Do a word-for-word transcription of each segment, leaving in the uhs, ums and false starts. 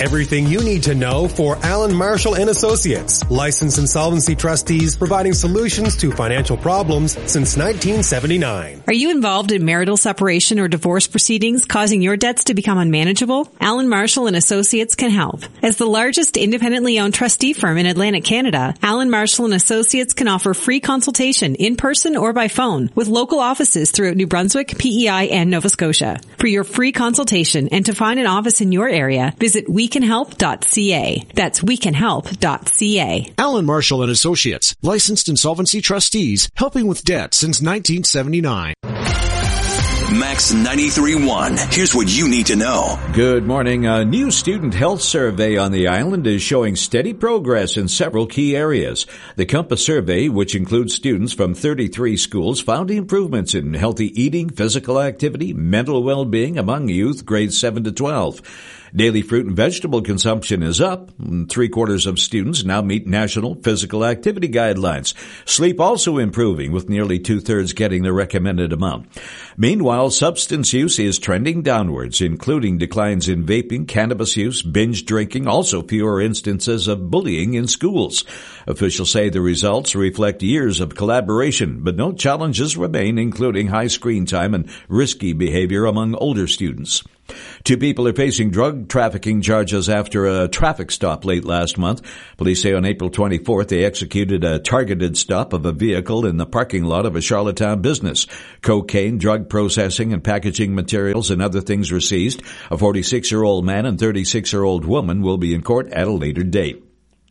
Everything you need to know for Allen Marshall and Associates, licensed insolvency trustees providing solutions to financial problems since nineteen seventy-nine. Are you involved in marital separation or divorce proceedings causing your debts to become unmanageable? Allen Marshall and Associates can help. As the largest independently owned trustee firm in Atlantic Canada, Allen Marshall and Associates can offer free consultation in person or by phone with local offices throughout New Brunswick, P E I, and Nova Scotia. For your free consultation and to find an office in your area, visit we can help dot c a. That's we can help dot c a. Allen Marshall and Associates, licensed insolvency trustees, helping with debt since nineteen seventy-nine. Max ninety-three point one. Here's what you need to know. Good morning. A new student health survey on the island is showing steady progress in several key areas. The Compass survey, which includes students from thirty-three schools, found improvements in healthy eating, physical activity, mental well-being among youth grades seven to twelve. Daily fruit and vegetable consumption is up. Three quarters of students now meet national physical activity guidelines. Sleep also improving, with nearly two-thirds getting the recommended amount. Meanwhile, substance use is trending downwards, including declines in vaping, cannabis use, binge drinking, also fewer instances of bullying in schools. Officials say the results reflect years of collaboration, but no challenges remain, including high screen time and risky behavior among older students. Two people are facing drug trafficking charges after a traffic stop late last month. Police say on April twenty-fourth they executed a targeted stop of a vehicle in the parking lot of a Charlottetown business. Cocaine, drug processing and packaging materials and other things were seized. A forty-six-year-old man and thirty-six-year-old woman will be in court at a later date.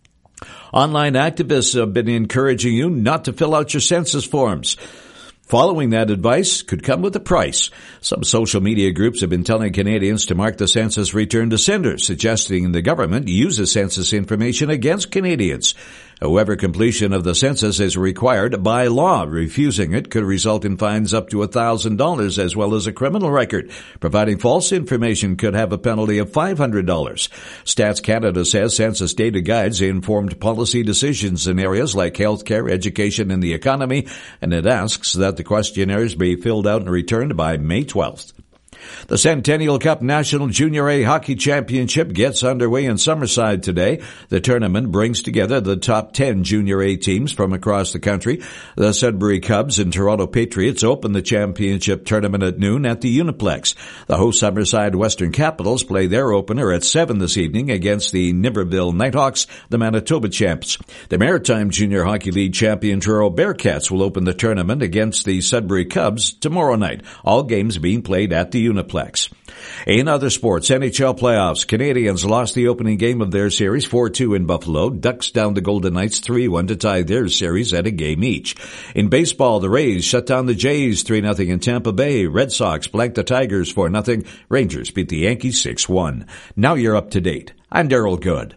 Online activists have been encouraging you not to fill out your census forms. Following that advice could come with a price. Some social media groups have been telling Canadians to mark the census return to sender, suggesting the government uses census information against Canadians. However, completion of the census is required by law. Refusing it could result in fines up to one thousand dollars as well as a criminal record. Providing false information could have a penalty of five hundred dollars. Stats Canada says census data guides informed policy decisions in areas like healthcare, education, and the economy, and it asks that the questionnaires be filled out and returned by May twelfth. The Centennial Cup National Junior A Hockey Championship gets underway in Summerside today. The tournament brings together the top ten Junior A teams from across the country. The Sudbury Cubs and Toronto Patriots open the championship tournament at noon at the Uniplex. The host Summerside Western Capitals play their opener at seven this evening against the Niverville Nighthawks, the Manitoba champs. The Maritime Junior Hockey League champion Truro Bearcats will open the tournament against the Sudbury Cubs tomorrow night. All games being played at the Uniplex. In other sports, N H L playoffs, Canadians lost the opening game of their series four two in Buffalo. Ducks down the Golden Knights three one to tie their series at a game each. In baseball, the Rays shut down the Jays three nothing in Tampa Bay. Red Sox blanked the Tigers four nothing. Rangers beat the Yankees six one. Now you're up to date. I'm Daryl Good.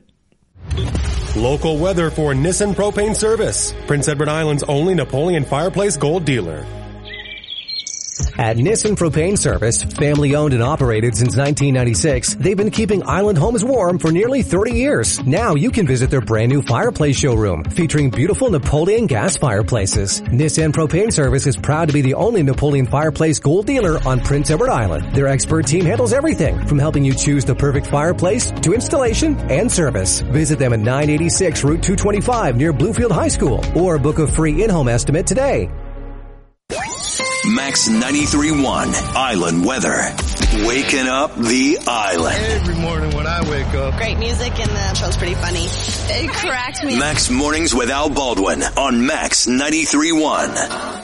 Local weather for Nissan Propane Service, Prince Edward Island's only Napoleon Fireplace Gold dealer. At Nissan Propane Service, family owned and operated since nineteen ninety-six, they've been keeping island homes warm for nearly thirty years. Now you can visit their brand new fireplace showroom featuring beautiful Napoleon gas fireplaces. Nissan Propane Service is proud to be the only Napoleon Fireplace Gold dealer on Prince Edward Island. Their expert team handles everything from helping you choose the perfect fireplace to installation and service. Visit them at nine eighty-six Route two twenty-five near Bluefield High School or book a free in-home estimate today. Max ninety-three point one Island weather. Waking up the island. Every morning when I wake up. Great music and the show's pretty funny. It cracked me. Max Mornings with Al Baldwin on Max ninety-three point one.